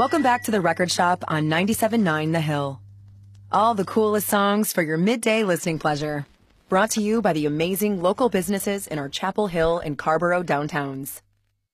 Welcome back to the Record Shop on 97.9 The Hill. All the coolest songs for your midday listening pleasure. Brought to you by the amazing local businesses in our Chapel Hill and Carborough downtowns.